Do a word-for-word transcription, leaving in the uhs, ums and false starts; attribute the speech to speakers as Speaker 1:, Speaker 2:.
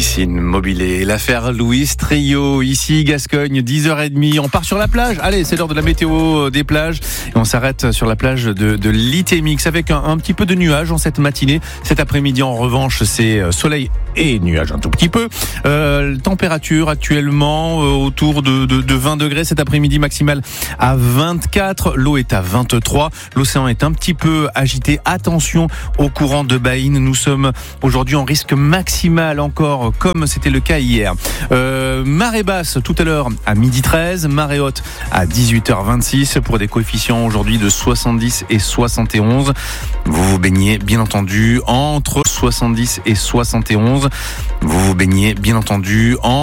Speaker 1: piscine mobilée. L'affaire Louis Trio, ici Gascogne, dix heures trente. On part sur la plage. Allez, c'est l'heure de la météo des plages. Et on s'arrête sur la plage de, de l'Itémix avec un, un petit peu de nuages en cette matinée. Cet après-midi, en revanche, c'est soleil et nuages un tout petit peu. Euh, température actuellement euh, autour de, de, de vingt degrés. Cet après-midi, maximale à vingt-quatre. L'eau est à vingt-trois. L'océan est un petit peu agité. Attention au courant de Baïne. Nous sommes aujourd'hui en risque maximal encore, comme c'était le cas hier. Euh, marée basse tout à l'heure à midi treize, marée haute à dix-huit heures vingt-six pour des coefficients aujourd'hui de soixante-dix et soixante et onze. Vous vous baignez bien entendu entre soixante-dix et soixante et onze. Vous vous baignez bien entendu en